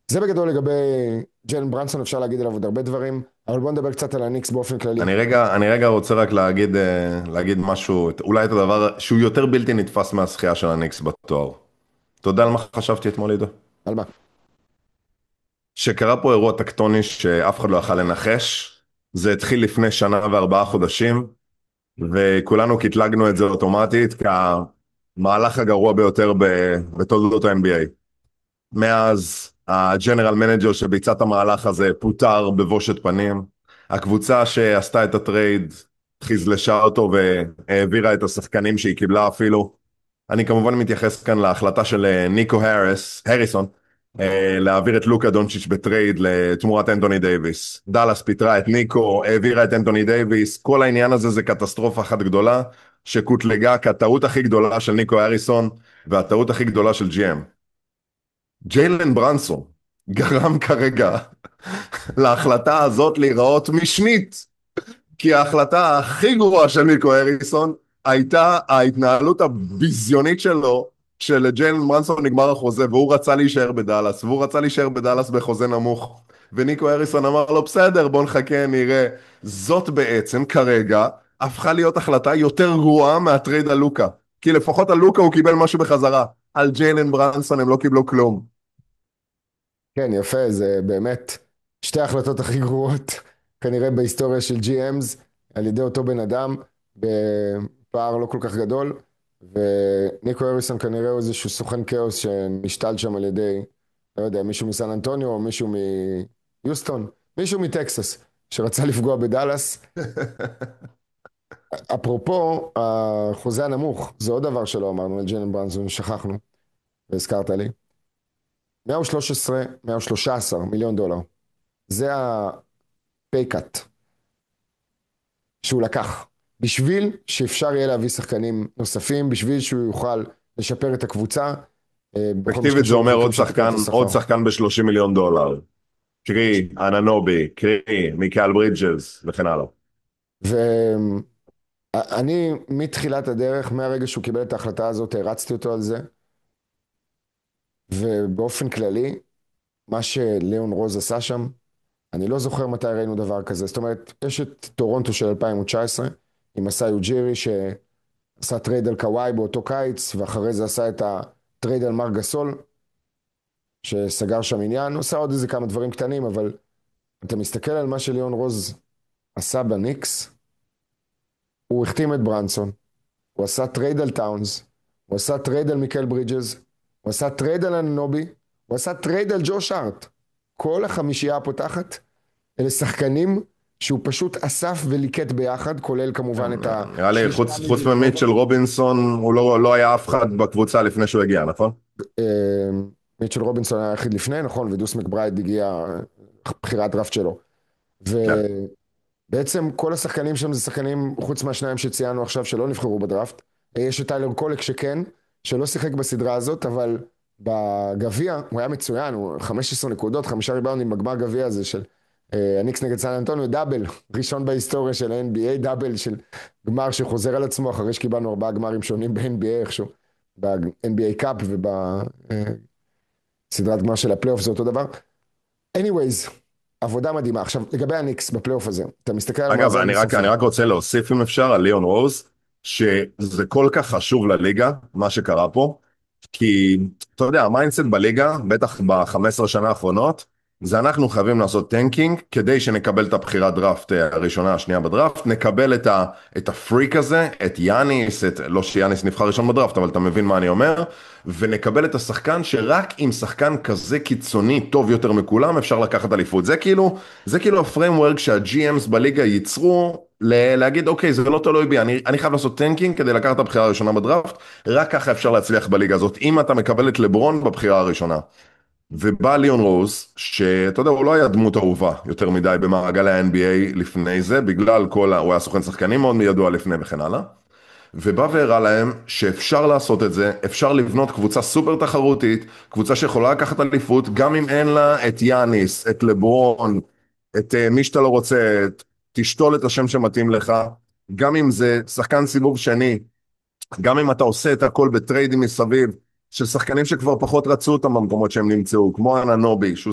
זה בגדול לגבי ג'יילן ברנסון, אפשר להגיד עליו עוד הרבה דברים, אבל בוא נדבר קצת על הניקס באופן כללי. אני רגע רוצה רק להגיד משהו, אולי את הדבר שהוא יותר בלתי נתפס מהזכייה של הניקס בתואר. אתה יודע על מה חשבתי אתמול, עידו? על מה? שקרה פה אירוע טקטוני שאף אחד לא יכל לנחש. זה התחיל לפני שנה וארבעה חודשים, וכולנו קטלגנו את זה אוטומטית כמהלך הגרוע ביותר בתולדות ה-NBA. מאז הג'נרל מנג'ר שביצע את המהלך הזה פוטר בבושת פנים. הקבוצה שעשתה את הטרייד חזלשה אותו והעבירה את השחקנים שהיא קיבלה אפילו. אני כמובן מתייחס כאן להחלטה של ניקו הריסון, להעביר את לוקה דונצ'יץ' בטרייד לתמורת אנטוני דייביס. דאלאס פיטרה את ניקו, העבירה את אנטוני דייביס. כל העניין הזה זה קטסטרופה אחת גדולה שקוטלגה כטעות הכי גדולה של ניקו הריסון והטעות הכי גדולה של GM. ג'יילן ברנסון גרם כרגע להחלטה הזאת להיראות משנית, כי ההחלטה הכי גרועה של ניקו הריסון הייתה ההתנהלות הביזיונית שלו, שלג'יילן ברנסון נגמר החוזה והוא רצה להישאר בדאלאס, והוא רצה להישאר בדאלאס בחוזה נמוך, וניקו הריסון אמר לו בסדר בוא נחכה נראה. זאת בעצם כרגע הפכה להיות החלטה יותר גרועה מהטרייד על לוקה, כי לפחות על לוקה הוא קיבל משהו בחזרה, על ג'יילן ברנסון הם לא קיבלו כלום. כן, יפה, זה באמת שתי ההחלטות הכי גרועות כנראה בהיסטוריה של GMs על ידי אותו בן אדם בפער לא כל כך גדול, וניקו הריסון כנראה הוא איזשהו סוכן כאוס שנשתל שם על ידי, לא יודע, מישהו מסן אנטוניו או מישהו מיוסטון, מישהו מטקסס שרצה לפגוע בדאלאס. אפרופו החוזה הנמוך, זה עוד דבר שלא אמרנו על ג'יילן ברנסון, שכחנו והזכרת לי. 113 מיליון דולר. זה הפייקאט שהוא לקח, בשביל שאפשר יהיה להביא שחקנים נוספים, בשביל שהוא יוכל לשפר את הקבוצה, בכל מה אפקטיבית זה שקשור אומר לחוקים של תקרת עוד השכר. שחקן ב-30 מיליון דולר. קרי, אננובי, קרי, מיקל ברידג'ס וכן הלאה. ואני מתחילת הדרך, מהרגע שהוא קיבל את ההחלטה הזאת, הרצתי אותו על זה, ובאופן כללי, מה שליאון רוז עשה שם, אני לא זוכר מתי ראינו דבר כזה. זאת אומרת, יש את טורונטו של 2019, עם מסאי אוג'ירי, שעשה טרייד על קוואי באותו קיץ, ואחרי זה עשה את הטרייד על מר גסול, שסגר שם עניין. הוא עשה עוד איזה כמה דברים קטנים, אבל אתה מסתכל על מה שליאון רוז עשה בניקס, הוא החתים את ברנסון, הוא עשה טרייד על טאונס, הוא עשה טרייד על מיקל ברידג'ז, הוא עשה טרייד על אננובי, הוא עשה טרייד על ג'וש הארט. כל החמישייה הפותחת, אלה שחקנים שהוא פשוט אסף וליקט ביחד, כולל כמובן את נראה לי, השלישייה חוץ ממיטשל רובינסון, הוא לא היה אף אחד בקבוצה לפני שהוא הגיע, נכון? מיטשל רובינסון היה היחיד לפני, נכון, ודוס מקברייד הגיע בחירת דראפט שלו. כן. ובעצם כל השחקנים שם זה שחקנים, חוץ מהשניים שציינו עכשיו שלא נבחרו בדראפט. יש את טיילר קולק שכן, שלא שיחק בסדרה הזאת, אבל בגביע הוא היה מצוין, הוא 15 נקודות, 5 ריבאונדים בגמר גביע הזה של הניקס נגד סן אנטוניו, דאבל, ראשון בהיסטוריה של ה-NBA, דאבל של גמר שחוזר על עצמו אחרי שקיבלנו 4 גמרים שונים ב-NBA איכשהו, ב-NBA קאפ ובסדרת גמר של הפלייאוף זה אותו דבר. anyways, עבודה מדהימה. עכשיו, לגבי הניקס בפלייאוף הזה, אתה מסתכל על אגב, מאזן אני מסופי. רק רוצה להוסיף אם אפשר על ליאון רוז, שזה כל כך חשוב לליגה, מה שקרה פה, כי אתה יודע, המיינדסט בליגה, בטח ב-15 שנה האחרונות, זה אנחנו חייבים לעשות טנקינג, כדי שנקבל את הבחירת דראפט הראשונה, השנייה בדראפט, נקבל את הפריק הזה, את יאניס, לא שיאניס נבחר ראשון בדראפט, אבל אתה מבין מה אני אומר, ונקבל את השחקן שרק עם שחקן כזה קיצוני, טוב יותר מכולם, אפשר לקחת אליפות. זה כאילו הפריימוורק שה-GMs בליגה ייצרו, להגיד אוקיי זה לא תלוי בי, אני חייב לעשות טנקינג כדי לקחת את הבחירה הראשונה בדראפט, רק ככה אפשר להצליח בליגה הזאת, אם אתה מקבל את לברון בבחירה הראשונה. ובא ליאון רוז, שאתה יודע, הוא לא היה דמות אהובה יותר מדי במעגל ה-NBA לפני זה, בגלל הוא היה סוכן שחקנים מאוד מידוע לפני וכן הלאה, ובא והראה להם שאפשר לעשות את זה, אפשר לבנות קבוצה סופר תחרותית, קבוצה שיכולה לקחת אליפות, גם אם אין לה את יאניס, את לברון, את מי שאתה לא רוצה, תשתול את השם שמתאים לך, גם אם זה שחקן סיבוב שני, גם אם אתה עושה את הכל בטריידים מסביב, של שחקנים שכבר פחות רצו אותם במקומות שהם נמצאו, כמו אננובי, שהוא